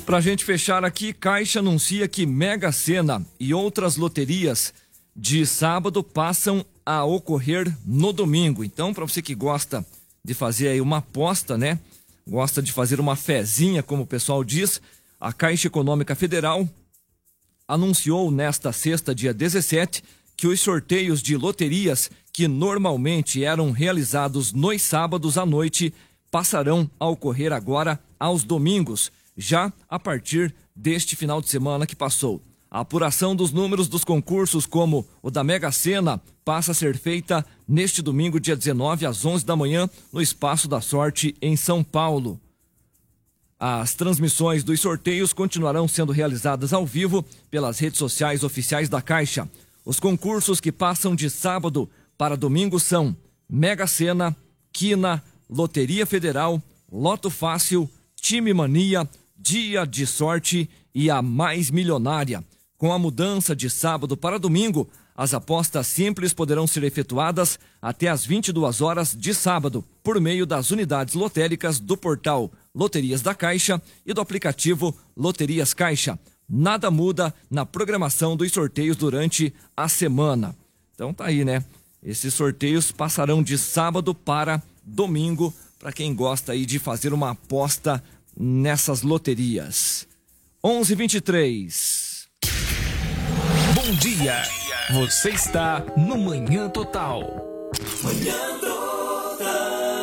Pra gente fechar aqui, Caixa anuncia que Mega Sena e outras loterias de sábado passam a ocorrer no domingo. Então, para você que gosta de fazer aí uma aposta, né? Gosta de fazer uma fezinha, como o pessoal diz, a Caixa Econômica Federal anunciou nesta sexta, dia 17, que os sorteios de loterias que normalmente eram realizados nos sábados à noite passarão a ocorrer agora aos domingos, já a partir deste final de semana que passou. A apuração dos números dos concursos, como o da Mega Sena, passa a ser feita neste domingo, dia 19, às 11 da manhã, no Espaço da Sorte, em São Paulo. As transmissões dos sorteios continuarão sendo realizadas ao vivo pelas redes sociais oficiais da Caixa. Os concursos que passam de sábado para domingo são Mega Sena, Quina, Loteria Federal, Loto Fácil, Time Mania, Dia de Sorte e a Mais Milionária. Com a mudança de sábado para domingo, as apostas simples poderão ser efetuadas até às 22 horas de sábado, por meio das unidades lotéricas do portal Loterias da Caixa e do aplicativo Loterias Caixa. Nada muda na programação dos sorteios durante a semana. Então tá aí, né? Esses sorteios passarão de sábado para domingo, para quem gosta aí de fazer uma aposta nessas loterias. 11h23. Bom dia. Você está no Manhã Total. Manhã Total.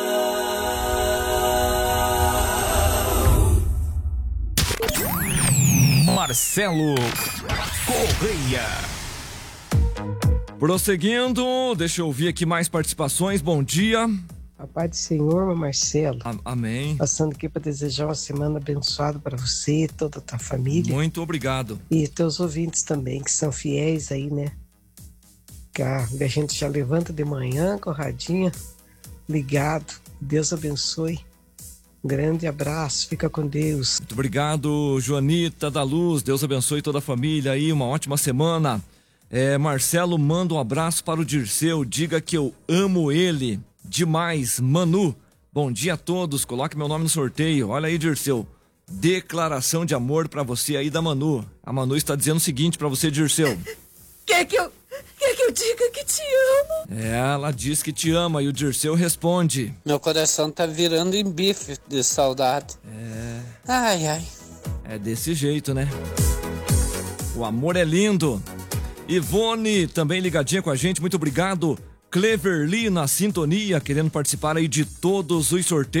Marcelo Correia. Prosseguindo, deixa eu ouvir aqui mais participações. Bom dia. A paz do Senhor, meu Marcelo. Amém. Passando aqui para desejar uma semana abençoada para você e toda a tua família. Muito obrigado. E teus ouvintes também, que são fiéis aí, né? Que a gente já levanta de manhã com a radinha ligado. Deus abençoe. Um grande abraço, fica com Deus. Muito obrigado, Joanita da Luz. Deus abençoe toda a família aí, uma ótima semana. Marcelo, manda um abraço para o Dirceu. Diga que eu amo ele demais, Manu. Bom dia a todos, coloque meu nome no sorteio. Olha aí, Dirceu, declaração de amor pra você aí da Manu. A Manu está dizendo o seguinte pra você, Dirceu. Quer que eu diga que te amo? Ela diz que te ama e o Dirceu responde: meu coração tá virando em bife de saudade. Ai, ai. É desse jeito, né? O amor é lindo. Ivone também ligadinha com a gente, muito obrigado. Cleverly na sintonia, querendo participar aí de todos os sorteios.